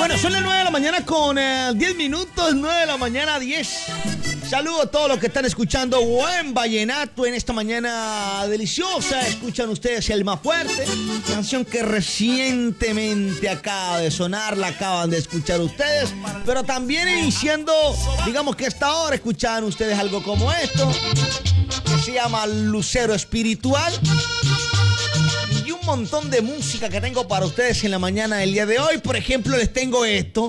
Bueno, son las 9 de la mañana con 10 minutos, 9 de la mañana 10. Saludo a todos los que están escuchando Buen Vallenato en esta mañana deliciosa. Escuchan ustedes El Más Fuerte, canción que recientemente acaba de sonar, la acaban de escuchar ustedes. Pero también iniciando, digamos que hasta ahora escuchaban ustedes algo como esto, que se llama Lucero Espiritual. Y un montón de música que tengo para ustedes en la mañana del día de hoy. Por ejemplo, les tengo esto.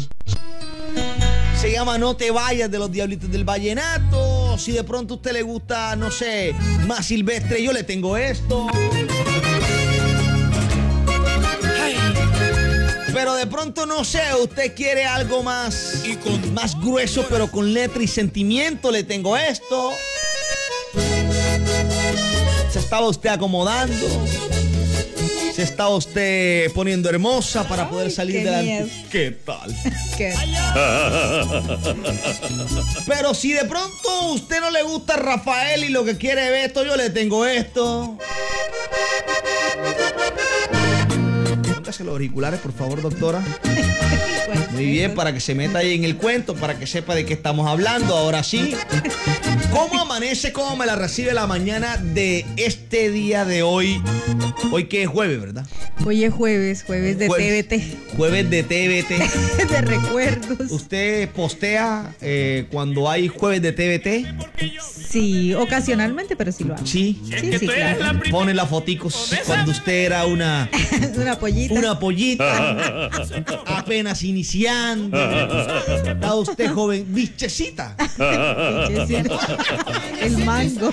Se llama No Te Vayas, de los Diablitos del Vallenato. Si de pronto a usted le gusta, no sé, más silvestre, yo le tengo esto. Pero de pronto, no sé, usted quiere algo más grueso, pero con letra y sentimiento, le tengo esto. Se estaba usted acomodando. Se estaba usted poniendo hermosa para poder salir de la... ¿Qué tal? ¿Qué? Pero si de pronto usted no le gusta Rafael y lo que quiere ver esto, yo le tengo esto. Póngase los auriculares, por favor, doctora. Muy bien, para que se meta ahí en el cuento, para que sepa de qué estamos hablando. Ahora sí. ¿Cómo amanece? ¿Cómo me la recibe la mañana de este día de hoy? Hoy que es jueves, ¿verdad? Hoy es jueves de TVT. Jueves de TVT. De recuerdos. ¿Usted postea cuando hay jueves de TVT? Sí, ocasionalmente, pero sí lo hago. Sí, claro. Pone las foticos cuando usted era una pollita. Una pollita. Apenas iniciando. Está usted joven, bichecita. El mango.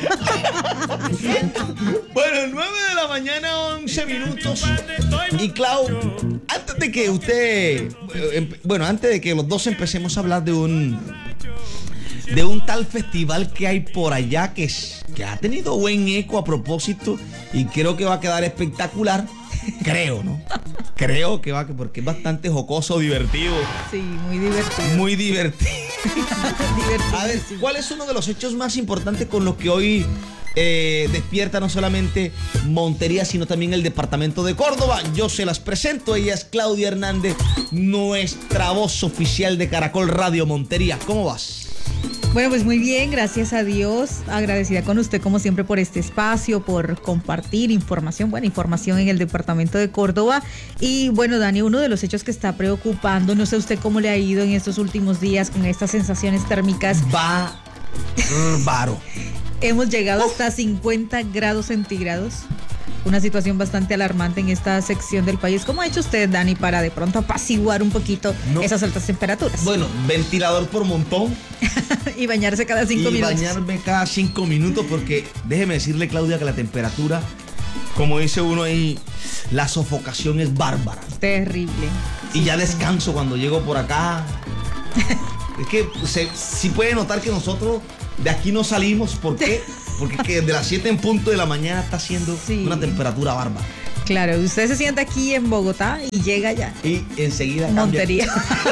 Bueno, 9 de la mañana, 11 minutos. Y Clau, antes de que usted, antes de que los dos empecemos a hablar de un tal festival que hay por allá que ha tenido buen eco a propósito y creo que va a quedar espectacular. Creo, ¿no? Creo que porque es bastante jocoso, divertido. Sí, muy divertido. Muy divertido. A ver, ¿cuál es uno de los hechos más importantes con los que hoy despierta no solamente Montería, sino también el departamento de Córdoba? Yo se las presento. Ella es Claudia Hernández, nuestra voz oficial de Caracol Radio Montería. ¿Cómo vas? Bueno, pues muy bien, gracias a Dios. Agradecida con usted como siempre por este espacio, por compartir información en el departamento de Córdoba. Y bueno, Dani, uno de los hechos que está preocupando, no sé usted cómo le ha ido en estos últimos días con estas sensaciones térmicas. Bárbaro. Hemos llegado hasta 50 grados centígrados. Una situación bastante alarmante en esta sección del país. ¿Cómo ha hecho usted, Dani, para de pronto apaciguar un poquito esas altas temperaturas? Bueno, ventilador por montón. Y bañarse cada 5 minutos. Y bañarme cada 5 minutos porque déjeme decirle, Claudia, que la temperatura, como dice uno ahí, la sofocación es bárbara. Terrible. Y ya descanso cuando llego por acá. Es que si puede notar que nosotros de aquí no salimos. ¿Por qué? Porque que desde las 7 en punto de la mañana está haciendo una temperatura bárbara. Claro, usted se sienta aquí en Bogotá y llega ya. Y enseguida Montería.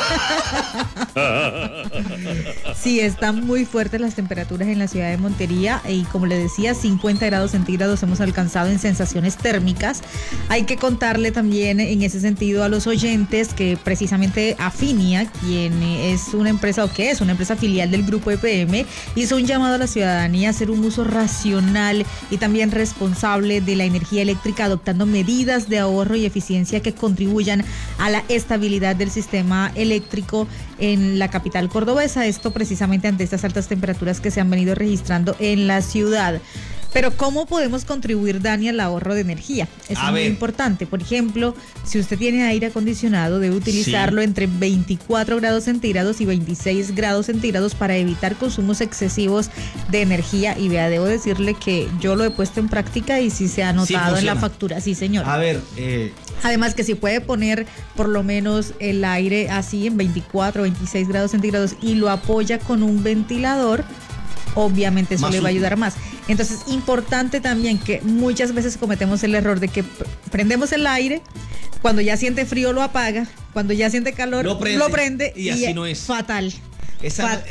Sí, están muy fuertes las temperaturas en la ciudad de Montería y como le decía, 50 grados centígrados hemos alcanzado en sensaciones térmicas. Hay que contarle también en ese sentido a los oyentes que precisamente Afinia, quien es una empresa filial del grupo EPM, hizo un llamado a la ciudadanía a hacer un uso racional y también responsable de la energía eléctrica, adoptando medidas de ahorro y eficiencia que contribuyan a la estabilidad del sistema eléctrico en la capital cordobesa. Esto precisamente ante estas altas temperaturas que se han venido registrando en la ciudad. Pero ¿cómo podemos contribuir, Dani, al ahorro de energía? Es muy importante. Por ejemplo, si usted tiene aire acondicionado, debe utilizarlo entre 24 grados centígrados y 26 grados centígrados para evitar consumos excesivos de energía. Y vea, debo decirle que yo lo he puesto en práctica y sí se ha notado en la factura. Sí, señor. A ver, además que si puede poner por lo menos el aire así en 24, 26 grados centígrados y lo apoya con un ventilador, obviamente eso le va a ayudar más. Entonces, importante también que muchas veces cometemos el error de que prendemos el aire, cuando ya siente frío lo apaga, cuando ya siente calor lo prende y así no es. Fatal.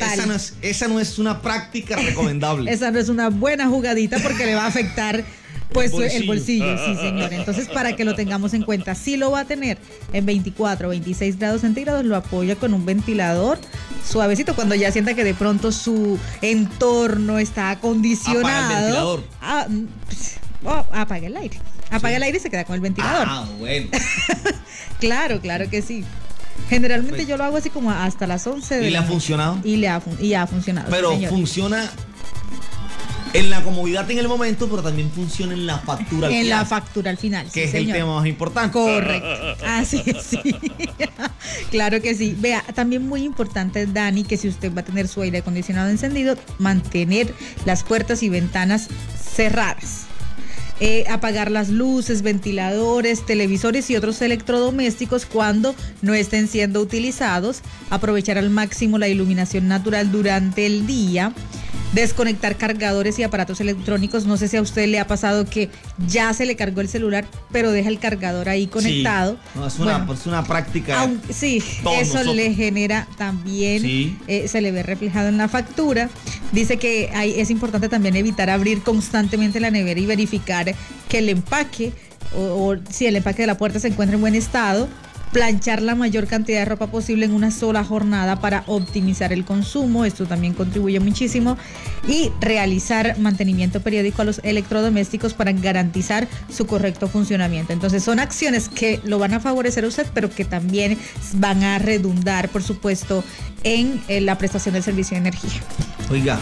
Esa no es una práctica recomendable. Esa no es una buena jugadita porque le va a afectar Pues el bolsillo, sí, señor. Entonces, para que lo tengamos en cuenta, si lo va a tener en 24 o 26 grados centígrados, lo apoya con un ventilador suavecito. Cuando ya sienta que de pronto su entorno está acondicionado, apaga el ventilador. Apaga el aire. Apaga el aire y se queda con el ventilador. Bueno. Claro que sí. Generalmente yo lo hago así como hasta las 11 de ¿Y le ha funcionado? Y ha funcionado. Pero sí, funciona en la comodidad en el momento, pero también funciona en la factura al final. En la factura al final, que sí, es señor. el tema más importante. Correcto. Así es, sí. Claro que sí. Vea, también muy importante, Dani, que si usted va a tener su aire acondicionado encendido, mantener las puertas y ventanas cerradas. Apagar las luces, ventiladores, televisores y otros electrodomésticos cuando no estén siendo utilizados, aprovechar al máximo la iluminación natural durante el día, desconectar cargadores y aparatos electrónicos. No sé si a usted le ha pasado que ya se le cargó el celular, pero deja el cargador ahí conectado. Sí. No, es una práctica. Sí, eso nosotros le genera también, sí. Se le ve reflejado en la factura. Dice que es importante también evitar abrir constantemente la nevera y verificar que el empaque, o si el empaque de la puerta se encuentra en buen estado. Planchar la mayor cantidad de ropa posible en una sola jornada para optimizar el consumo, esto también contribuye muchísimo, y realizar mantenimiento periódico a los electrodomésticos para garantizar su correcto funcionamiento. Entonces son acciones que lo van a favorecer a usted, pero que también van a redundar, por supuesto, en la prestación del servicio de energía. Oiga,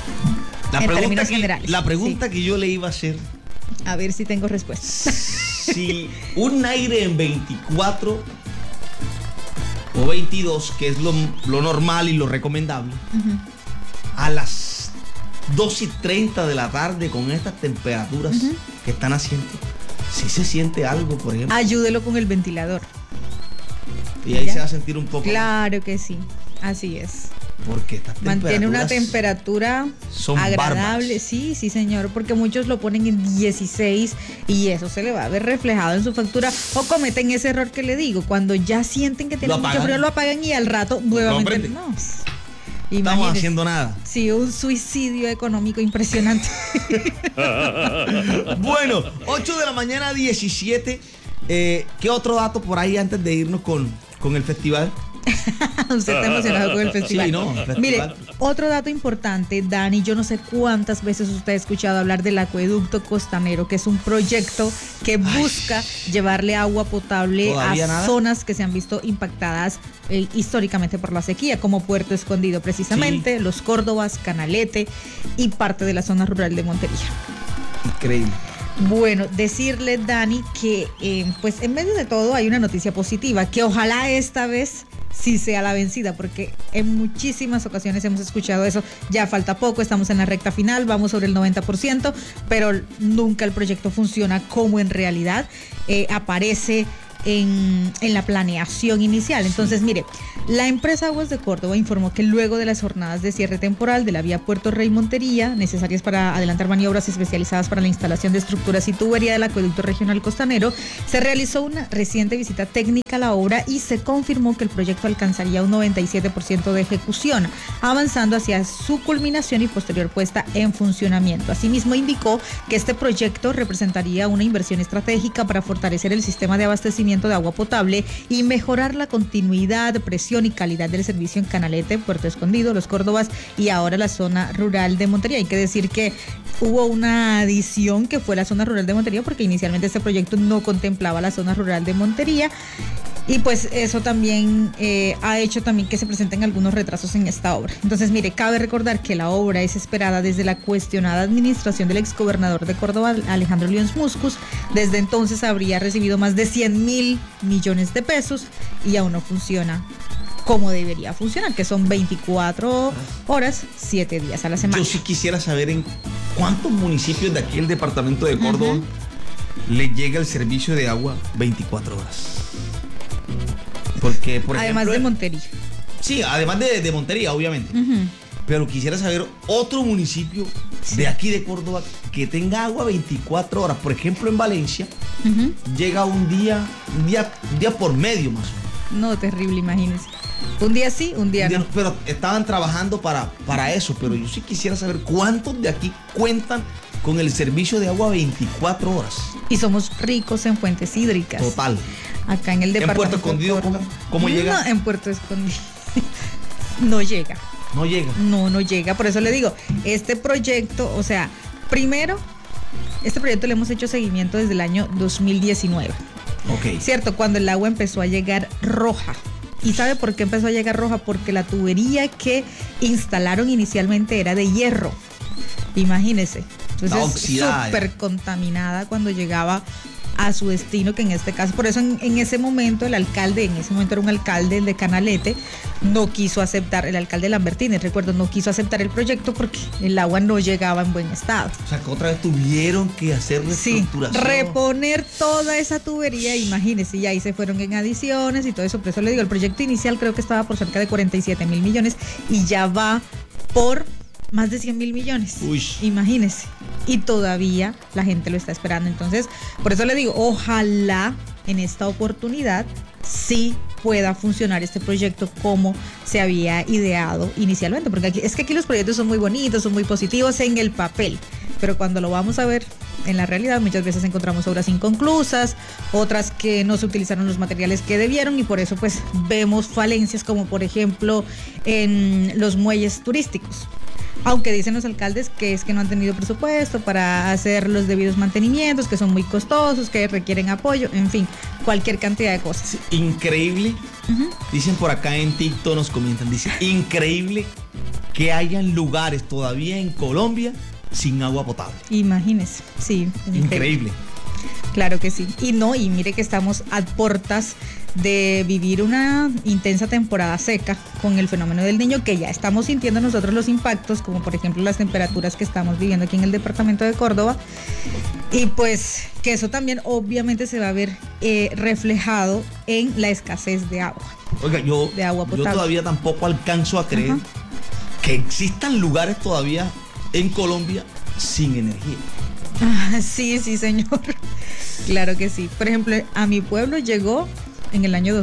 la pregunta sí. que yo le iba a hacer, a ver si tengo respuesta. Si un aire en 24 o 22, que es lo normal y lo recomendable, a las 2:30 de la tarde con estas temperaturas que están haciendo, si se siente algo, por ejemplo. Ayúdelo con el ventilador. Y ahí se va a sentir un poco. Claro que sí, así es. Porque estas mantiene una temperatura agradable. Bárbaras. Sí, señor, porque muchos lo ponen en 16 y eso se le va a ver reflejado en su factura, o cometen ese error que le digo, cuando ya sienten que tienen mucho frío, lo apagan y al rato nuevamente no. Estamos haciendo nada. Sí, un suicidio económico impresionante. Bueno, 8 de la mañana 17. ¿Qué otro dato por ahí antes de irnos con el festival? Usted está emocionado con el festival. Sí, no, festival. Mire, otro dato importante, Dani, yo no sé cuántas veces usted ha escuchado hablar del acueducto costanero, que es un proyecto que busca llevarle agua potable a zonas que se han visto impactadas históricamente por la sequía, como Puerto Escondido precisamente, Los Córdobas, Canalete y parte de la zona rural de Montería. Increíble. Bueno, decirle, Dani, que pues en medio de todo hay una noticia positiva, que ojalá esta vez sí sea la vencida, porque en muchísimas ocasiones hemos escuchado eso. Ya falta poco, estamos en la recta final, vamos sobre el 90%, pero nunca el proyecto funciona como en realidad aparece en la planeación inicial. Entonces, mire, la empresa Aguas de Córdoba informó que luego de las jornadas de cierre temporal de la vía Puerto Rey Montería, necesarias para adelantar maniobras especializadas para la instalación de estructuras y tubería del acueducto regional costanero, se realizó una reciente visita técnica a la obra y se confirmó que el proyecto alcanzaría un 97% de ejecución, avanzando hacia su culminación y posterior puesta en funcionamiento. Asimismo, indicó que este proyecto representaría una inversión estratégica para fortalecer el sistema de abastecimiento de agua potable y mejorar la continuidad, presión y calidad del servicio en Canalete, Puerto Escondido, Los Córdobas y ahora la zona rural de Montería. Hay que decir que hubo una adición que fue la zona rural de Montería, porque inicialmente este proyecto no contemplaba la zona rural de Montería. Y pues eso también ha hecho también que se presenten algunos retrasos en esta obra. Entonces, mire, cabe recordar que la obra es esperada desde la cuestionada administración del exgobernador de Córdoba, Alejandro Lyons Muscus. Desde entonces habría recibido más de 100.000 millones de pesos y aún no funciona como debería funcionar, que son 24 horas, 7 días a la semana. Yo sí quisiera saber en cuántos municipios de aquí el departamento de Córdoba le llega el servicio de agua 24 horas. Porque, por además ejemplo, de Montería. Sí, además de Montería, obviamente. Pero quisiera saber otro municipio de aquí de Córdoba que tenga agua 24 horas. Por ejemplo, en Valencia llega un día por medio más o menos. No, terrible, imagínense. Un día sí, un día no. Pero estaban trabajando para eso. Pero yo sí quisiera saber cuántos de aquí cuentan con el servicio de agua 24 horas. Y somos ricos en fuentes hídricas. Total. Acá en el departamento. ¿En Puerto Escondido cómo llega? No, en Puerto Escondido no llega. No llega. No llega. Por eso le digo, este proyecto, o sea, primero, este proyecto le hemos hecho seguimiento desde el año 2019. Ok. Cierto, cuando el agua empezó a llegar roja. ¿Y sabe por qué empezó a llegar roja? Porque la tubería que instalaron inicialmente era de hierro. Imagínese. Entonces, súper contaminada cuando llegaba a su destino, que en este caso, por eso en ese momento el alcalde, en ese momento era un alcalde, el de Canalete, no quiso aceptar, el alcalde Lambertines, recuerdo, no quiso aceptar el proyecto porque el agua no llegaba en buen estado. O sea, que otra vez tuvieron que hacer reestructuración. Sí, reponer toda esa tubería, imagínese, y ahí se fueron en adiciones y todo eso. Por eso le digo, el proyecto inicial creo que estaba por cerca de 47.000 millones y ya va por más de 100.000 millones. Uy. Imagínese. Y todavía la gente lo está esperando. Entonces, por eso le digo, ojalá en esta oportunidad sí pueda funcionar este proyecto como se había ideado inicialmente. Porque aquí los proyectos son muy bonitos, son muy positivos en el papel. Pero cuando lo vamos a ver en la realidad, muchas veces encontramos obras inconclusas, otras que no se utilizaron los materiales que debieron y por eso pues vemos falencias como por ejemplo en los muelles turísticos. Aunque dicen los alcaldes que es que no han tenido presupuesto para hacer los debidos mantenimientos, que son muy costosos, que requieren apoyo, en fin, cualquier cantidad de cosas. Sí, increíble. Dicen por acá en TikTok, nos comentan, dicen, increíble que hayan lugares todavía en Colombia sin agua potable. Imagínese, sí. Increíble. Claro que sí. Y mire que estamos a puertas de vivir una intensa temporada seca con el fenómeno del Niño, que ya estamos sintiendo nosotros los impactos, como por ejemplo las temperaturas que estamos viviendo aquí en el departamento de Córdoba, y pues que eso también obviamente se va a ver reflejado en la escasez de agua. Oiga, de agua potable. Yo todavía tampoco alcanzo a creer que existan lugares todavía en Colombia sin energía. Sí, señor. Claro que sí. Por ejemplo, a mi pueblo llegó en el año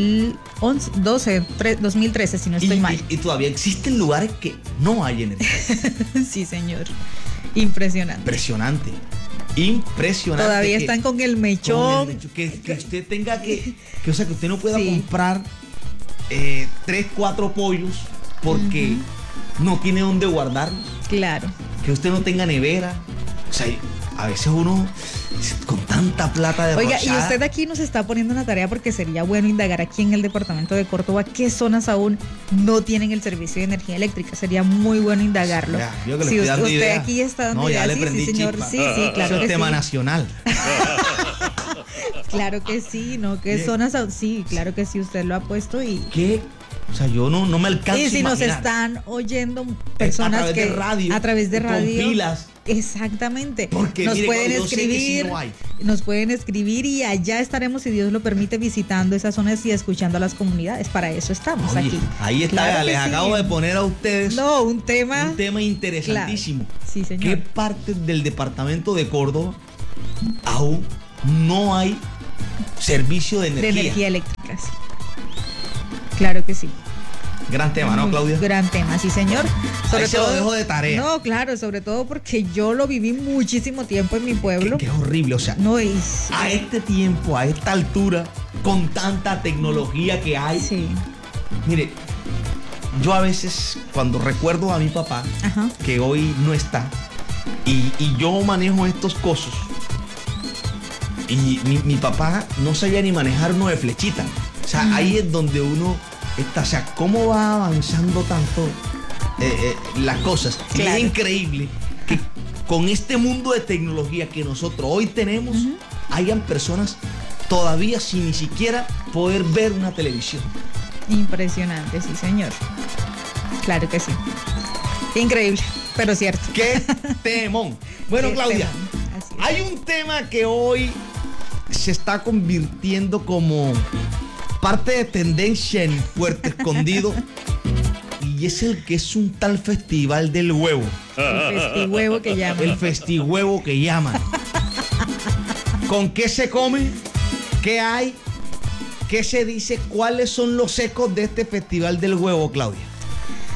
2013, si no estoy mal. Y todavía existen lugares que no hay energía. Sí, señor. Impresionante. Impresionante. Todavía están con el mechón. Que usted tenga que usted no pueda comprar 3, 4 pollos porque no tiene dónde guardarlos. Claro. Que usted no tenga nevera. O sea, a veces uno con tanta plata derrochada. Oiga, y usted aquí nos está poniendo una tarea porque sería bueno indagar aquí en el departamento de Córdoba qué zonas aún no tienen el servicio de energía eléctrica. Sería muy bueno indagarlo. Ya, yo que le si estoy dando usted idea. Aquí está dando no, ideas. ya le prendí señor. Chispa. Sí, claro. Eso es tema sí. nacional. Claro que sí, ¿no? ¿Qué zonas? Sí, claro que sí, usted lo ha puesto y... ¿Qué? O sea, yo no me alcanzo a imaginar. Y si nos están oyendo personas a través de radio, con pilas. Exactamente. Porque nos mire, pueden escribir, sí no hay. Nos pueden escribir y allá estaremos, si Dios lo permite, visitando esas zonas y escuchando a las comunidades. Para eso estamos. Oye, aquí. Ahí está, claro les acabo de poner a ustedes un tema interesantísimo. Claro. Sí, señor. ¿Qué parte del departamento de Córdoba aún no hay servicio de energía? De energía eléctrica, sí. Claro que sí. Gran tema, ¿no, Claudia? Gran tema, sí, señor. Sobre todo, lo dejo de tarea. No, claro, sobre todo porque yo lo viví muchísimo tiempo en mi pueblo. Que es horrible, o sea, a este tiempo, a esta altura, con tanta tecnología que hay. Sí. Mire, yo a veces, cuando recuerdo a mi papá, que hoy no está, y yo manejo estos cosos, y mi papá no sabía ni manejar uno de flechita. O sea, ahí es donde uno... o sea, cómo va avanzando tanto las cosas. Claro. Y es increíble que con este mundo de tecnología que nosotros hoy tenemos, hayan personas todavía sin ni siquiera poder ver una televisión. Impresionante, sí, señor. Claro que sí. Increíble, pero cierto. ¡Qué temón! Bueno, qué Claudia, hay un tema que hoy se está convirtiendo como... parte de tendencia en Puerto Escondido y es el que es un tal festival del huevo. El festihuevo que llaman. El festihuevo que llaman. ¿Con qué se come? ¿Qué hay? ¿Qué se dice? ¿Cuáles son los ecos de este festival del huevo, Claudia?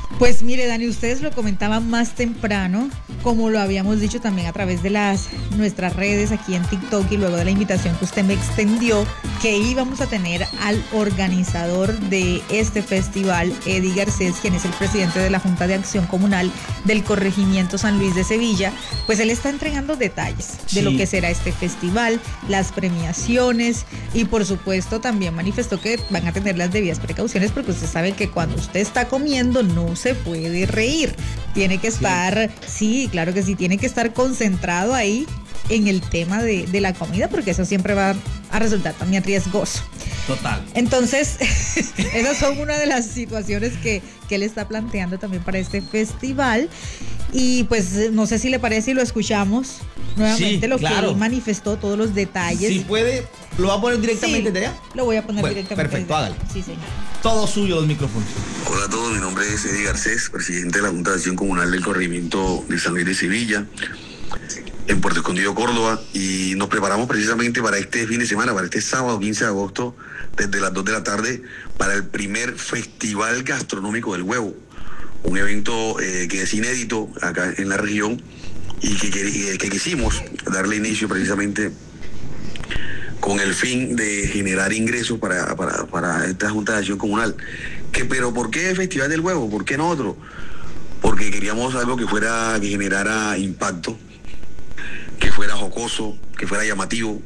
Pues mire, Dani, ustedes lo comentaban más temprano, como lo habíamos dicho también a través de nuestras redes aquí en TikTok y luego de la invitación que usted me extendió, que íbamos a tener al organizador de este festival, Eddie Garcés, quien es el presidente de la Junta de Acción Comunal del Corregimiento San Luis de Sevilla. Pues él está entregando detalles de lo que será este festival, las premiaciones y por supuesto también manifestó que van a tener las debidas precauciones porque usted sabe que cuando usted está comiendo no se puede reír, tiene que estar, sí, claro que sí, tiene que estar concentrado ahí en el tema de la comida porque eso siempre va a resultar también riesgoso. Total. Entonces, esas son una de las situaciones que él está planteando también para este festival. Y pues no sé si le parece y lo escuchamos nuevamente, sí, lo claro, que él manifestó, todos los detalles. Si puede, ¿lo va a poner directamente de allá? Lo voy a poner directamente. Perfecto, hágale. Sí, señor. Todo suyo los micrófonos. Hola a todos, mi nombre es Eddie Garcés, presidente de la Junta de Acción Comunal del Corregimiento de San Luis de Sevilla, en Puerto Escondido, Córdoba, y nos preparamos precisamente para este fin de semana, para este sábado 15 de agosto, desde las 2 de la tarde, para el primer Festival Gastronómico del Huevo, un evento que es inédito acá en la región y que quisimos darle inicio precisamente con el fin de generar ingresos para esta Junta de Acción Comunal. Pero ¿por qué el Festival del Huevo? ¿Por qué no otro? Porque queríamos algo que generara impacto, que fuera jocoso, que fuera llamativo,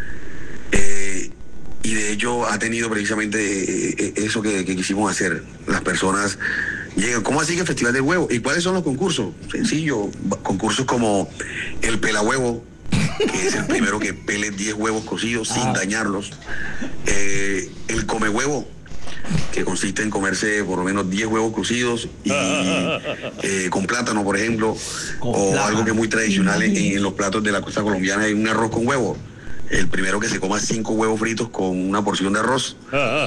y de hecho ha tenido precisamente eso que quisimos hacer. Las personas llegan, ¿cómo así que el Festival del Huevo? ¿Y cuáles son los concursos? Sencillo, concursos como el pelahuevo, que es el primero que pele 10 huevos cocidos sin dañarlos, el come huevo, que consiste en comerse por lo menos 10 huevos cocidos y con plátano, por ejemplo, algo que es muy tradicional en los platos de la costa colombiana, es un arroz con huevo. El primero que se coma 5 huevos fritos con una porción de arroz.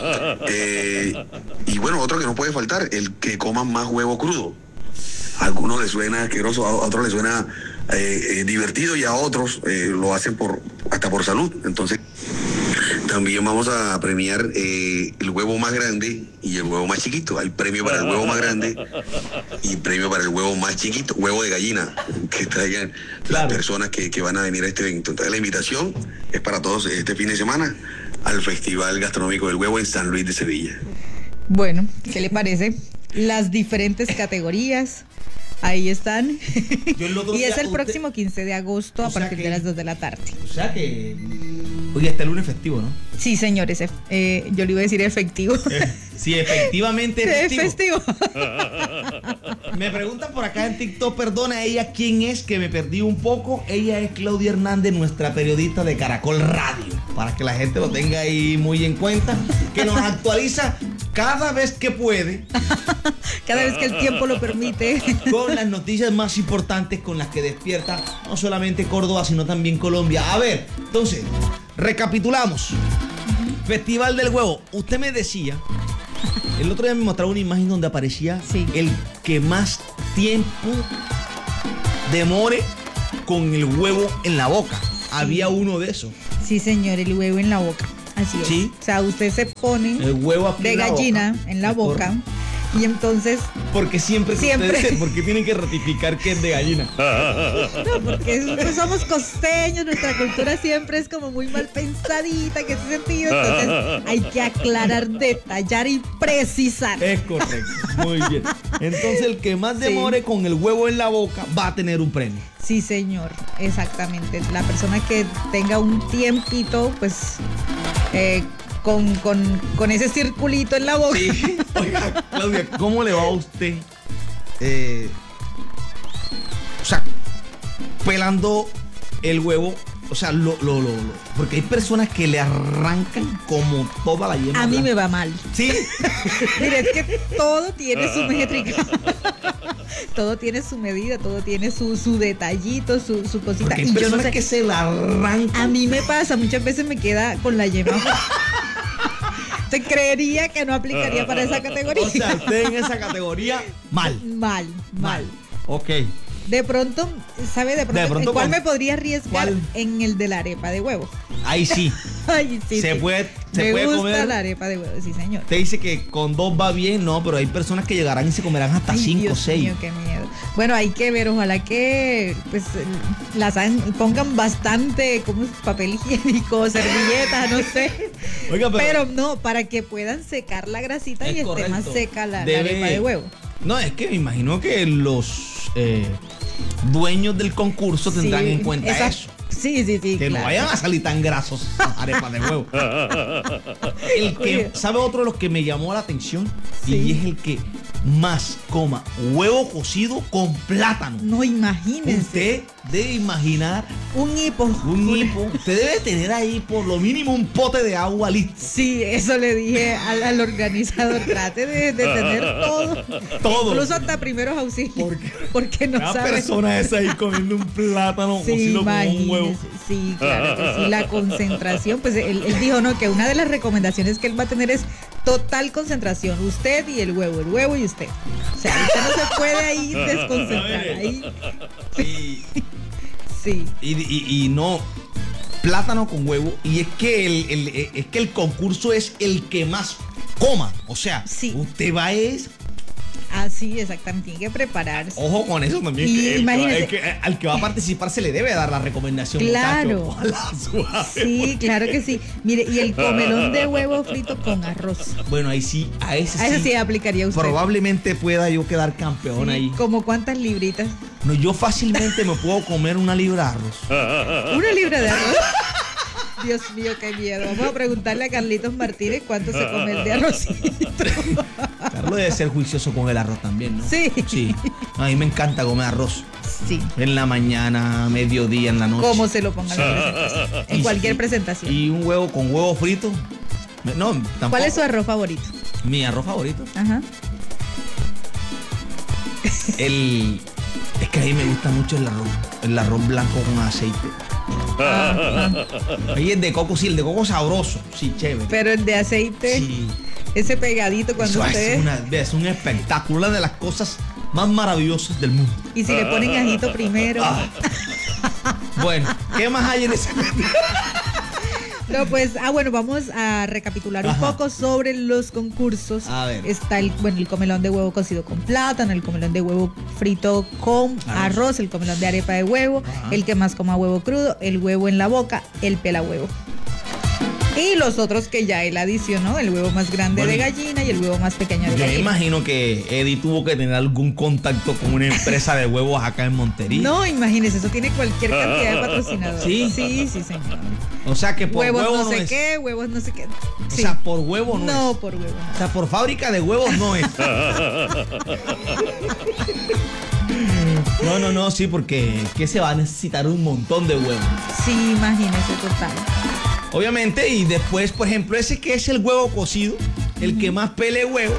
Y bueno, otro que no puede faltar, el que coman más huevo crudo. A algunos les suena asqueroso, a otros les suena divertido y a otros lo hacen hasta por salud. Entonces también vamos a premiar el huevo más grande y el huevo más chiquito. Hay premio para el huevo más grande y premio para el huevo más chiquito, huevo de gallina, que traigan las personas que van a venir a este evento. Entonces la invitación es para todos este fin de semana al Festival Gastronómico del Huevo en San Luis de Sevilla. Bueno, ¿qué le parece? Las diferentes categorías ahí están. Y es el próximo 15 de agosto a partir de las 2 de la tarde. O sea que hoy está el lunes festivo, ¿no? Sí, señores, yo le iba a decir efectivo. Sí, efectivamente es festivo. Me preguntan por acá en TikTok, perdona, ella quién es, que me perdí un poco. Ella es Claudia Hernández, nuestra periodista de Caracol Radio, para que la gente lo tenga ahí muy en cuenta, que nos actualiza cada vez que puede, cada vez que el tiempo lo permite, con las noticias más importantes con las que despierta no solamente Córdoba, sino también Colombia. A ver, entonces, recapitulamos. Festival del Huevo. Usted me decía, el otro día me mostraba una imagen donde aparecía el que más tiempo demore con el huevo en la boca. Había uno de esos. Sí, señor, el huevo en la boca. Así es. ¿Sí? O sea, usted se pone el huevo de gallina en la boca. Y entonces... Porque siempre. ¿Por qué tienen que ratificar que es de gallina? No, porque somos costeños, nuestra cultura siempre es como muy mal pensadita en ese sentido. Entonces hay que aclarar, detallar y precisar. Es correcto, muy bien. Entonces el que más demore con el huevo en la boca va a tener un premio. Sí, señor, exactamente. La persona que tenga un tiempito, pues... con ese circulito en la boca. Sí. Oiga, Claudia, ¿cómo le va a usted? O sea, pelando el huevo. O sea, porque hay personas que le arrancan como toda la yema. A mí me va mal. Sí. Mire, es que todo tiene su métrica. Todo tiene su medida, todo tiene su detallito, su cosita. Porque hay personas que se la arrancan. A mí me pasa, muchas veces me queda con la yema. Usted creería que no aplicaría para esa categoría. O sea, usted en esa categoría, mal. Mal. Ok. De pronto, ¿sabe? ¿En cuál me podría arriesgar? En el de la arepa de huevo. Ahí sí. Ay, sí. Se puede se puede comer. Me gusta la arepa de huevo, sí, señor. Te dice que con 2 va bien, no, pero hay personas que llegarán y se comerán hasta 5 o 6. Dios mío, qué miedo. Bueno, hay que ver, ojalá que pues pongan bastante como papel higiénico, servilletas, no sé. Oiga, pero no, para que puedan secar la grasita y esté más seca la arepa de huevo. No, es que me imagino que los dueños del concurso tendrán en cuenta eso. Sí, que claro. no vayan a salir tan grasos las arepas de huevo. ¿Sabe otro de los que me llamó la atención? Sí. Y es el que más coma huevo cocido con plátano. No, imagínense. Usted debe imaginar un hipo. Usted debe tener ahí por lo mínimo un pote de agua listo. Sí, eso le dije al organizador. Trate de tener todo. Incluso hasta primeros auxilios. Porque no sabe. Una persona esa ahí comiendo un plátano cocido con un huevo. Sí, claro que sí. La concentración, pues él dijo, ¿no? Que una de las recomendaciones que él va a tener es total concentración. Usted y el huevo y usted. O sea, usted no se puede ahí desconcentrar. Ahí. Sí. Y no, plátano con huevo. Y es que el concurso es el que más coma. O sea, usted va así, exactamente, tiene que prepararse. Ojo con eso también. Al que va a participar se le debe dar la recomendación. Claro. Sí, claro que sí. Mire, y el comelón de huevo frito con arroz. Bueno, ahí sí, a ese sí aplicaría usted. Probablemente pueda yo quedar campeón ahí. ¿Como cuántas libritas? No, yo fácilmente me puedo comer 1 libra de arroz. 1 libra de arroz. Dios mío, qué miedo. Vamos a preguntarle a Carlitos Martínez cuánto se come el de arrocito. Carlos debe ser juicioso con el arroz también, ¿no? Sí. A mí me encanta comer arroz. Sí. En la mañana, mediodía, en la noche. Como se lo pongan en la presentación. En cualquier presentación. Y un huevo con huevo frito. No, tampoco. ¿Cuál es su arroz favorito? Mi arroz favorito. Ajá. Es que a mí me gusta mucho el arroz blanco con aceite. Ahí el de coco, sí, el de coco sabroso, sí, chévere. Pero el de aceite, sí. Ese pegadito cuando es un espectáculo, una de las cosas más maravillosas del mundo. Y si le ponen ajito primero. Bueno, ¿qué más hay en ese? No, pues, bueno, vamos a recapitular un poco sobre los concursos. A ver. Está el comelón de huevo cocido con plátano, el comelón de huevo frito con arroz, el comelón de arepa de huevo, el que más coma huevo crudo, el huevo en la boca, el pela huevo. Y los otros que ya él adicionó, el huevo más grande de gallina y el huevo más pequeño de gallina. Yo imagino que Eddie tuvo que tener algún contacto con una empresa de huevos acá en Montería. No, imagínese, eso tiene cualquier cantidad de patrocinadores. Sí, señor. O sea que por huevos huevo no sé qué, huevos no sé qué. O sea, por huevo no es. No, por huevo no. O sea, por fábrica de huevos no es. No, sí, porque que se va a necesitar un montón de huevos. Sí, imagínese, total. Obviamente, y después, por ejemplo, ese que es el huevo cocido, el que más pele huevo,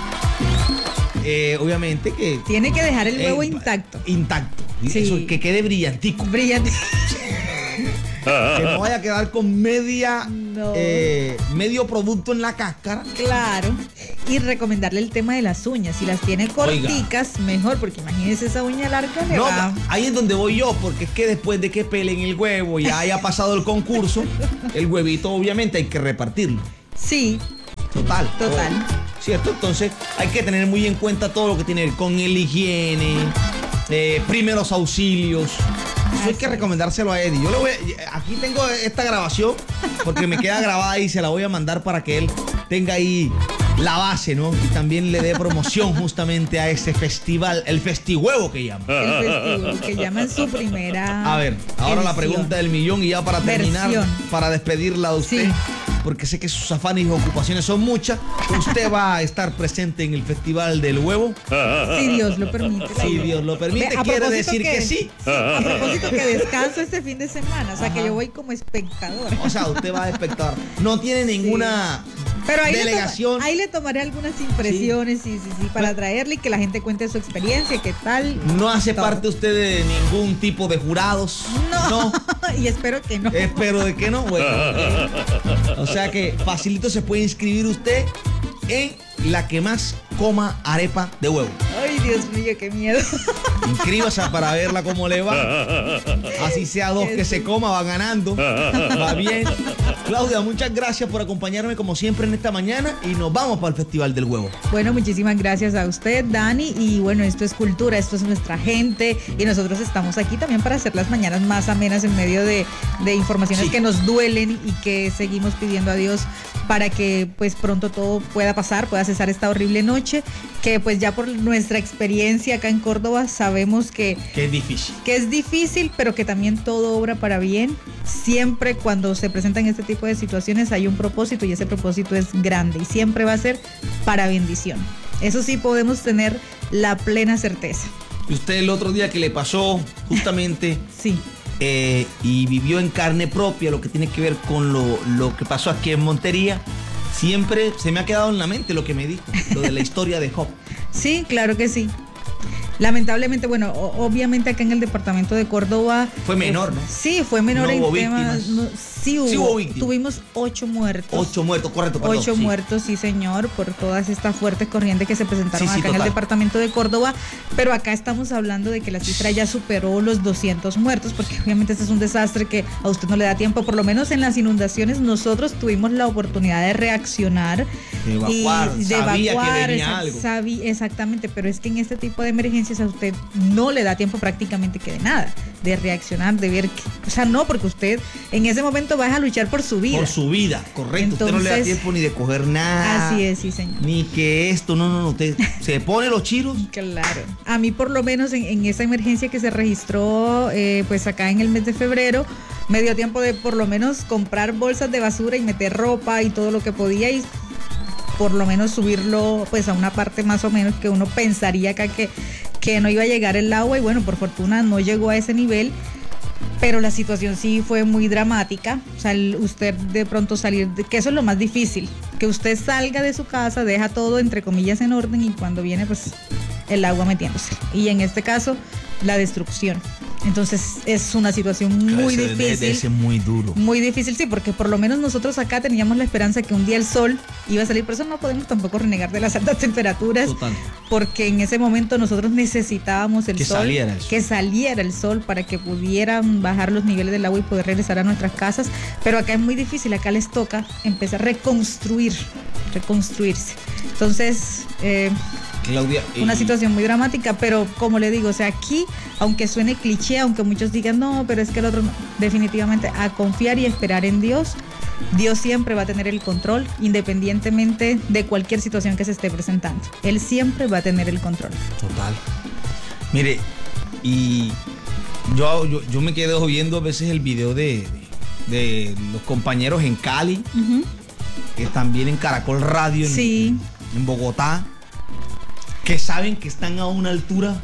obviamente que... Tiene que dejar el huevo intacto. Intacto. Sí. Eso, que quede brillantico. Brillante. Que no vaya a quedar con medio producto en la cáscara. Claro. Y recomendarle el tema de las uñas. Si las tiene corticas, mejor, porque imagínese esa uña larga. Ahí es donde voy yo, porque es que después de que pelen el huevo y haya pasado el concurso, el huevito obviamente hay que repartirlo. Sí. Total. ¿Cierto? Entonces hay que tener muy en cuenta todo lo que tiene que ver con el higiene, primeros auxilios. Eso hay que recomendárselo a Eddie. Aquí tengo esta grabación porque me queda grabada y se la voy a mandar para que él tenga ahí la base, ¿no? Y también le dé promoción justamente a este festival, el Festihuevo que llaman. El Festihuevo que llaman su primera. A ver, ahora la pregunta del millón y ya para terminar, para despedirla de usted. Sí. Porque sé que sus afanes y ocupaciones son muchas. ¿Usted va a estar presente en el Festival del Huevo? Si Dios lo permite. Si Dios lo permite, quiere decir que sí. A propósito que descanso este fin de semana, o sea que yo voy como espectador. O sea, usted va de espectador. No tiene ninguna delegación. Ahí le tomaré algunas impresiones, sí, para traerle y que la gente cuente su experiencia, qué tal. ¿No hace parte usted de ningún tipo de jurados? No. Y espero que no. Espero de que no. Bueno, o sea que facilito se puede inscribir usted en la que más coma arepa de huevo. Ay, Dios mío, qué miedo. Inscríbase para verla cómo le va. Así sea 2 que se coma, va ganando. Va bien. Claudia, muchas gracias por acompañarme como siempre en esta mañana y nos vamos para el Festival del Huevo. Bueno, muchísimas gracias a usted, Dani, y bueno, esto es cultura, esto es nuestra gente y nosotros estamos aquí también para hacer las mañanas más amenas en medio de informaciones que nos duelen y que seguimos pidiendo a Dios para que pues pronto todo pueda pasar, pueda cesar esta horrible noche, que pues ya por nuestra experiencia acá en Córdoba sabemos que es difícil. Que es difícil, pero que también todo obra para bien. Siempre cuando se presentan este tipo de situaciones hay un propósito y ese propósito es grande y siempre va a ser para bendición. Eso sí podemos tener la plena certeza. Y usted el otro día que le pasó justamente... Sí. Y vivió en carne propia lo que tiene que ver con lo que pasó aquí en Montería, siempre se me ha quedado en la mente lo que me dijo, lo de la historia de Job. Sí, claro que sí. Lamentablemente, bueno, obviamente acá en el departamento de Córdoba... Fue menor, ¿no? Sí, fue menor no en hubo temas... víctimas. Sí hubo víctimas. Tuvimos 8 muertos. 8 muertos, correcto, perdón. 8 muertos, sí señor, por todas estas fuertes corrientes que se presentaron acá total. en el departamento de Córdoba. Pero acá estamos hablando de que la cifra ya superó los 200 muertos, porque obviamente este es un desastre que a usted no le da tiempo. Por lo menos en las inundaciones nosotros tuvimos la oportunidad de reaccionar. De evacuar, sabía que venía algo. Exactamente, pero es que en este tipo de emergencias a usted no le da tiempo prácticamente que de nada, de reaccionar, de ver, o sea, no, porque usted en ese momento va a luchar por su vida. Por su vida, correcto. Entonces, usted no le da tiempo ni de coger nada. Así es, sí, señor. Ni que esto, no, usted se pone los chiros. Claro. A mí por lo menos en esa emergencia que se registró pues acá en el mes de febrero, me dio tiempo de por lo menos comprar bolsas de basura y meter ropa y todo lo que podía y por lo menos subirlo pues a una parte más o menos que uno pensaría acá que no iba a llegar el agua y bueno, por fortuna no llegó a ese nivel, pero la situación sí fue muy dramática. O sea, usted de pronto salir, que eso es lo más difícil, que usted salga de su casa, deja todo entre comillas en orden y cuando viene pues el agua metiéndose. Y en este caso, la destrucción. Entonces es una situación muy difícil. Debe ser muy duro. Muy difícil, sí, porque por lo menos nosotros acá teníamos la esperanza que un día el sol iba a salir, por eso no podemos tampoco renegar de las altas temperaturas. Total. Porque en ese momento nosotros necesitábamos el sol. Que saliera el sol para que pudieran bajar los niveles del agua y poder regresar a nuestras casas. Pero acá es muy difícil, acá les toca empezar a reconstruirse. Entonces... Claudia, una situación muy dramática, pero como le digo, o sea, aquí, aunque suene cliché, aunque muchos digan no, pero es que el otro no, definitivamente a confiar y esperar en Dios. Dios siempre va a tener el control, independientemente de cualquier situación que se esté presentando. Él siempre va a tener el control. Total. Mire, y yo me quedo viendo a veces el video de los compañeros en Cali, que también en Caracol Radio, en Bogotá, que saben que están a una altura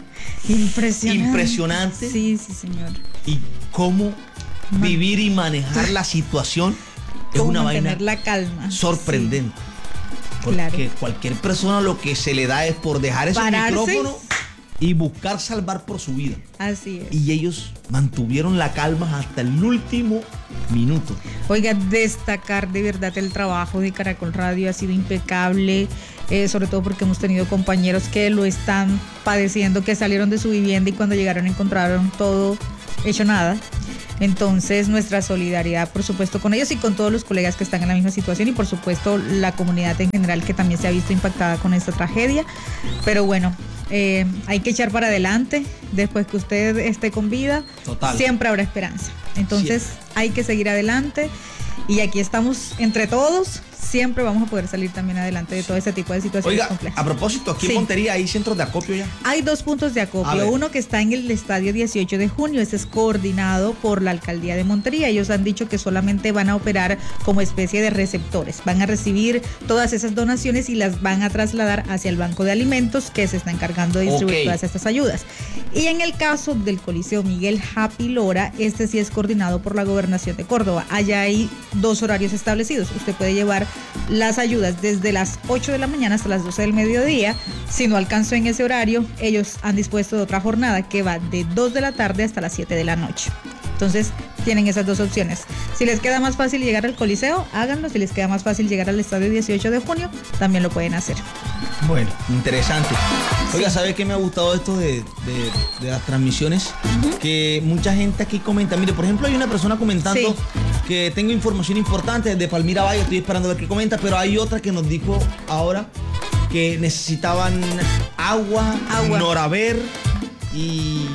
impresionante. Sí, señor. Y cómo vivir y manejar la situación es una vaina la calma. Sorprendente. Sí. Porque claro. cualquier persona lo que se le da es por dejar ese micrófono y buscar salvar por su vida. Así es. Y ellos mantuvieron la calma hasta el último minuto. Oiga, destacar de verdad el trabajo de Caracol Radio ha sido impecable, sobre todo porque hemos tenido compañeros que lo están padeciendo, que salieron de su vivienda y cuando llegaron encontraron todo hecho nada. Entonces nuestra solidaridad por supuesto con ellos y con todos los colegas que están en la misma situación y por supuesto la comunidad en general que también se ha visto impactada con esta tragedia. Pero bueno, hay que echar para adelante. Después que usted esté con vida, total, siempre habrá esperanza. Entonces hay que seguir adelante y aquí estamos entre todos. Siempre vamos a poder salir también adelante de todo ese tipo de situaciones complejas. A propósito, aquí en Montería hay centros de acopio ya. Hay 2 puntos de acopio. Uno que está en el estadio 18 de junio. Este es coordinado por la alcaldía de Montería. Ellos han dicho que solamente van a operar como especie de receptores. Van a recibir todas esas donaciones y las van a trasladar hacia el banco de alimentos que se está encargando de distribuir todas estas ayudas. Y en el caso del Coliseo Miguel Happy Lora, este sí es coordinado por la Gobernación de Córdoba. Allá hay 2 horarios establecidos. Usted puede llevar las ayudas desde las 8 de la mañana hasta las 12 del mediodía. Si no alcanzó en ese horario, ellos han dispuesto de otra jornada que va de 2 de la tarde hasta las 7 de la noche. Entonces tienen esas 2 opciones. Si les queda más fácil llegar al Coliseo, háganlo. Si les queda más fácil llegar al estadio 18 de junio, también lo pueden hacer. Bueno, interesante. Oiga, ¿sabe qué me ha gustado esto de las transmisiones? Que mucha gente aquí comenta. Mire, por ejemplo, hay una persona comentando que tengo información importante desde Palmira Valle, estoy esperando a ver qué comenta, pero hay otra que nos dijo ahora que necesitaban agua. Noraver y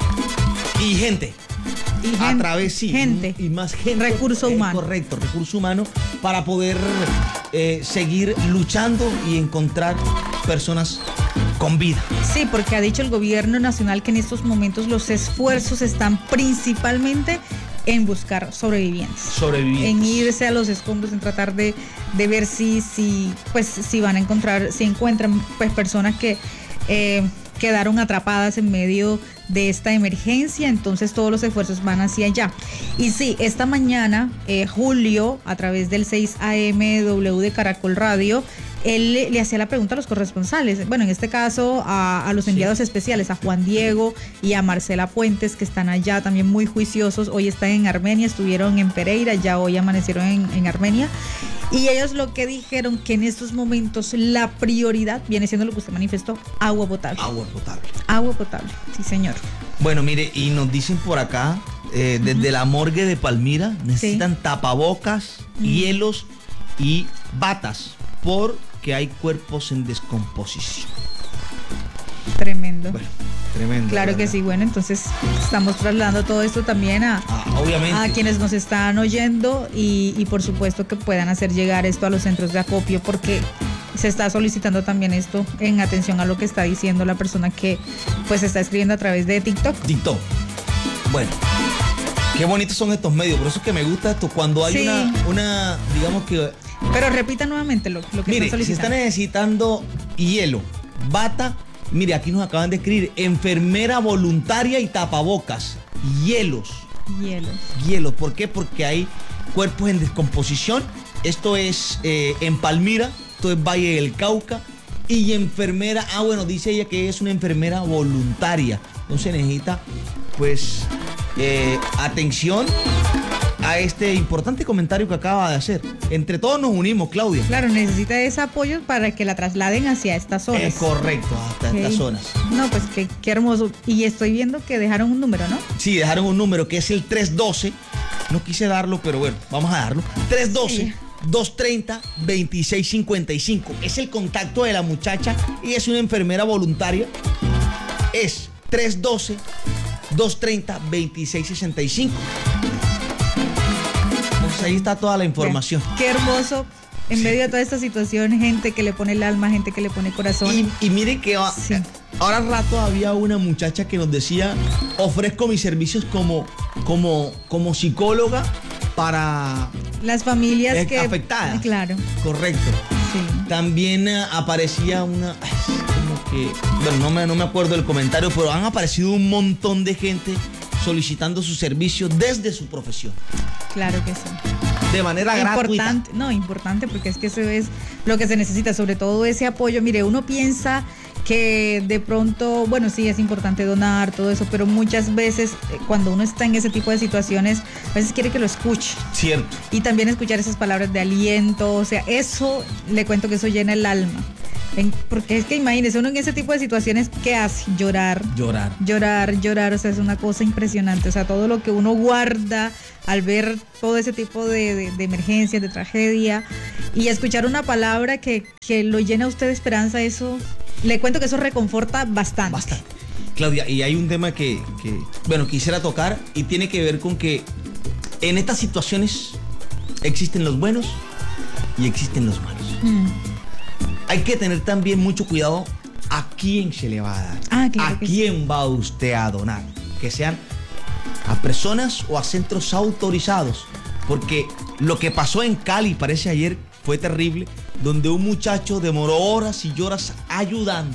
gente. A través, sí. Gente. Y más gente. Recurso humano. Correcto, recurso humano para poder seguir luchando y encontrar personas con vida. Sí, porque ha dicho el gobierno nacional que en estos momentos los esfuerzos están principalmente en buscar sobrevivientes. En irse a los escombros, en tratar de ver si van a encontrar, si encuentran pues personas que quedaron atrapadas en medio de esta emergencia, entonces todos los esfuerzos van hacia allá. Y sí, esta mañana Julio, a través del 6 AM W de Caracol Radio, él le hacía la pregunta a los corresponsales, bueno, en este caso a los enviados especiales, a Juan Diego y a Marcela Puentes, que están allá también muy juiciosos. Hoy están en Armenia, estuvieron en Pereira, ya hoy amanecieron en Armenia. Y ellos lo que dijeron, que en estos momentos la prioridad viene siendo lo que usted manifestó: agua potable. Agua potable. Agua potable, sí señor. Bueno, mire, y nos dicen por acá, desde la morgue de Palmira, necesitan tapabocas, hielos y batas, porque hay cuerpos en descomposición. Tremendo. Bueno, tremendo. Claro que sí. Bueno, entonces estamos trasladando todo esto también obviamente, a quienes nos están oyendo y por supuesto que puedan hacer llegar esto a los centros de acopio, porque se está solicitando también esto en atención a lo que está diciendo la persona que pues está escribiendo a través de TikTok. Bueno, qué bonitos son estos medios, por eso es que me gusta esto, cuando hay una digamos que... Pero repita nuevamente lo que mire, está solicitando. se está necesitando hielo, bata, mire, aquí nos acaban de escribir, enfermera voluntaria y tapabocas, hielos. ¿Por qué? Porque hay cuerpos en descomposición. Esto es en Palmira, esto es Valle del Cauca. Y enfermera, bueno, dice ella que es una enfermera voluntaria. Entonces necesita, pues, atención a este importante comentario que acaba de hacer. Entre todos nos unimos, Claudia. Claro, necesita ese apoyo para que la trasladen hacia estas zonas. Es correcto, hasta estas zonas. No, pues qué hermoso. Y estoy viendo que dejaron un número, ¿no? Sí, dejaron un número que es el 312. No quise darlo, pero bueno, vamos a darlo. 312-230-2655. Es el contacto de la muchacha y es una enfermera voluntaria. Es 312-230-2665. Ahí está toda la información. Qué hermoso. En medio de toda esta situación, gente que le pone el alma, gente que le pone corazón. Y mire que ahora al rato había una muchacha que nos decía: ofrezco mis servicios como psicóloga para las familias afectadas. Claro. Correcto. Sí. También aparecía una... como que... Bueno, no me acuerdo del comentario, pero han aparecido un montón de gente solicitando su servicio desde su profesión. Claro que sí. De manera gratuita. Importante, porque es que eso es lo que se necesita, sobre todo ese apoyo. Mire, uno piensa que de pronto, bueno, sí es importante donar, todo eso, pero muchas veces cuando uno está en ese tipo de situaciones, a veces quiere que lo escuche. Cierto. Y también escuchar esas palabras de aliento, o sea, eso, le cuento que eso llena el alma. Porque es que imagínese, uno en ese tipo de situaciones, ¿qué hace? Llorar, o sea, es una cosa impresionante, o sea, todo lo que uno guarda al ver todo ese tipo de emergencias, de tragedia, y escuchar una palabra que lo llena a usted de esperanza, eso, le cuento que eso reconforta bastante. Claudia, y hay un tema que quisiera tocar, y tiene que ver con que en estas situaciones existen los buenos y existen los malos. Hay que tener también mucho cuidado a quién se le va a dar, claro, a quién va usted a donar, que sean a personas o a centros autorizados, porque lo que pasó en Cali, parece ayer, fue terrible, donde un muchacho demoró horas y horas ayudando,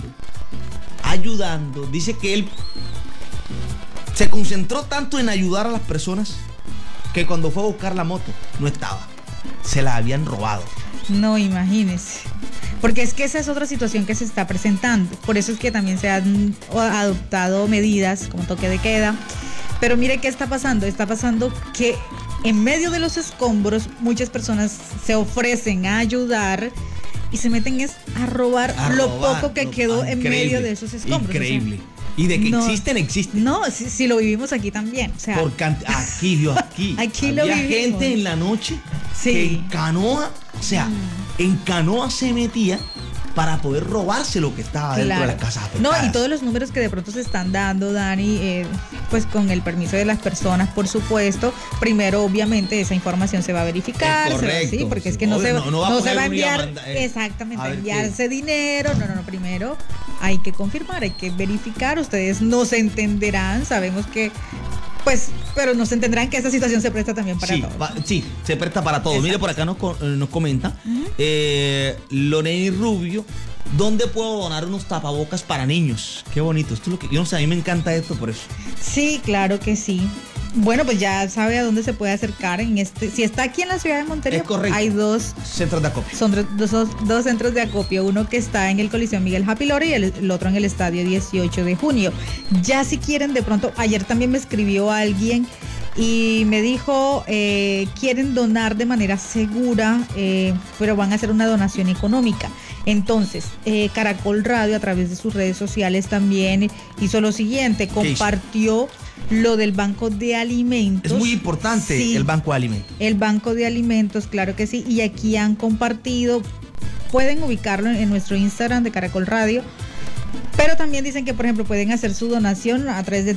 dice que él se concentró tanto en ayudar a las personas que cuando fue a buscar la moto no estaba, se la habían robado. No, imagínese. Porque es que esa es otra situación que se está presentando. Por eso es que también se han adoptado medidas como toque de queda. Pero mire qué está pasando. Está pasando que en medio de los escombros muchas personas se ofrecen a ayudar y se meten a robar lo poco que quedó en medio de esos escombros. Increíble. Y de que existen. No, si lo vivimos aquí también. O sea, aquí. Aquí había lo vivimos. gente en la noche Sí. que en canoa, en canoa se metía para poder robarse lo que estaba dentro de las casas afectadas. No, y todos los números que de pronto se están dando, Dani, pues con el permiso de las personas, por supuesto. Primero, obviamente, esa información se va a verificar. Es correcto, sí, porque sí, es que no se va a enviar exactamente a enviarse dinero. No, primero hay que confirmar, hay que verificar. Ustedes no se entenderán, sabemos que pues, pero nos entenderán que esta situación se presta también para todo. Sí, se presta para todo. Mire, por acá nos comenta Loreni Rubio, ¿dónde puedo donar unos tapabocas para niños? Qué bonito. Esto es lo que yo no sé, a mí me encanta esto por eso. Sí, claro que sí. Bueno, pues ya sabe a dónde se puede acercar en si está aquí en la ciudad de Montería, hay dos centros de acopio. Son dos centros de acopio, uno que está en el Coliseo Miguel Happy Lore y el otro en el Estadio 18 de Junio. Ya si quieren, de pronto, ayer también me escribió alguien y me dijo, quieren donar de manera segura, pero van a hacer una donación económica. Entonces, Caracol Radio a través de sus redes sociales también hizo lo siguiente, compartió lo del banco de alimentos. Es muy importante, sí, el banco de alimentos. El banco de alimentos, claro que sí, y aquí han compartido, pueden ubicarlo en nuestro Instagram de Caracol Radio, pero también dicen que, por ejemplo, pueden hacer su donación a través de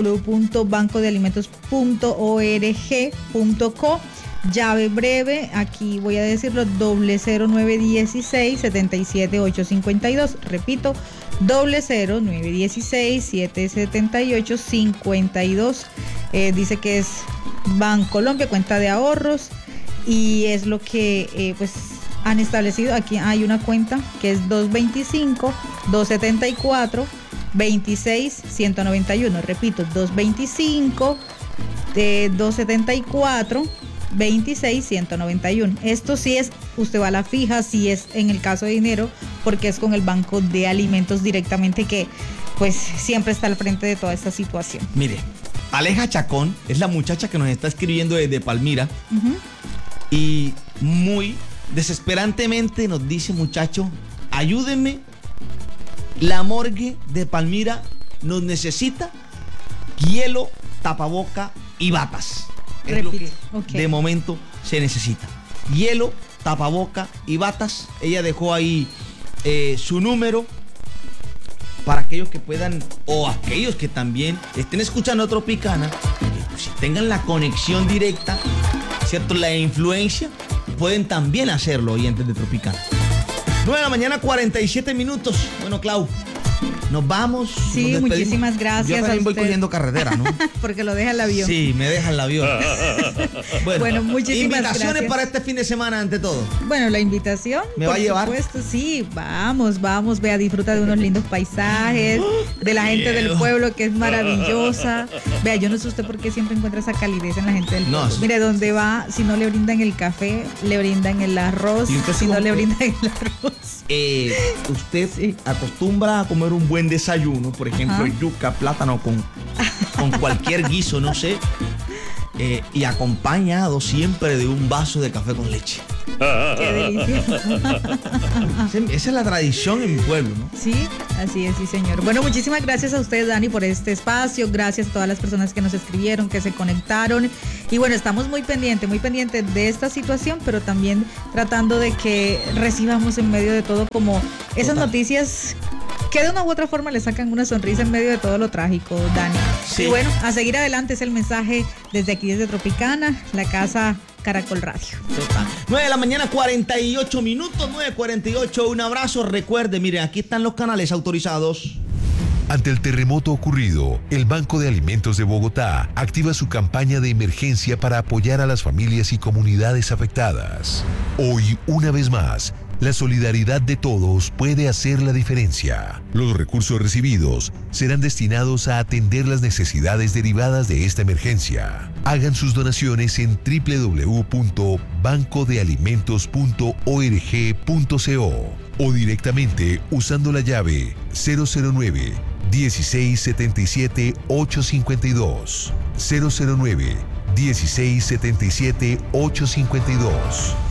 www.bancodealimentos.org.co. Llave breve, aquí voy a decirlo, 00916 77852. Repito, 00916 77852. Dice que es Bancolombia, cuenta de ahorros, y es lo que pues han establecido. Aquí hay una cuenta que es 225 274 26 191. Repito, 225 274 26 191. Esto sí es, usted va a la fija, si es en el caso de dinero, porque es con el banco de alimentos directamente, que pues siempre está al frente de toda esta situación. Mire, Aleja Chacón es la muchacha que nos está escribiendo desde Palmira, y muy desesperantemente nos dice: muchacho, ayúdenme, la morgue de Palmira nos necesita hielo, tapaboca y batas. Es lo que de momento se necesita. Hielo, tapaboca y batas. Ella dejó ahí su número para aquellos que puedan, o aquellos que también estén escuchando Tropicana, pues, si tengan la conexión directa, ¿cierto? La influencia, pueden también hacerlo, oyentes de Tropicana. 9 de la mañana, 47 minutos. Bueno, Clau, nos vamos. Sí, muchísimas gracias. Yo también voy cogiendo carretera, ¿no? Porque lo deja el avión. Sí, me deja el avión. Bueno, muchísimas invitaciones gracias. para este fin de semana, ante todo. Bueno, la invitación, ¿me va a llevar? Por supuesto, sí, vamos, vea, disfruta de unos lindos paisajes, de la gente del pueblo, que es maravillosa. Vea, yo no sé usted por qué siempre encuentra esa calidez en la gente del pueblo. Mire, donde va, si no le brindan el café, le brindan el arroz, si no le brindan el arroz. Usted acostumbra a comer un buen desayuno, por ejemplo, yuca, plátano con cualquier guiso, no sé, y acompañado siempre de un vaso de café con leche. Qué delicioso. Esa es la tradición en mi pueblo, ¿no? Sí, así es, sí, señor. Bueno, muchísimas gracias a usted, Dani, por este espacio. Gracias a todas las personas que nos escribieron, que se conectaron. Y bueno, estamos muy pendientes de esta situación, pero también tratando de que recibamos en medio de todo como esas noticias que de una u otra forma le sacan una sonrisa en medio de todo lo trágico, Dani. Sí. Y bueno, a seguir adelante es el mensaje desde aquí, desde Tropicana, la casa Caracol Radio. Total. 9 de la mañana, 48 minutos, 9:48. Un abrazo. Recuerde, mire, aquí están los canales autorizados. Ante el terremoto ocurrido, el Banco de Alimentos de Bogotá activa su campaña de emergencia para apoyar a las familias y comunidades afectadas. Hoy, una vez más, la solidaridad de todos puede hacer la diferencia. Los recursos recibidos serán destinados a atender las necesidades derivadas de esta emergencia. Hagan sus donaciones en www.bancodealimentos.org.co o directamente usando la llave 009 1677 852 009 1677 852.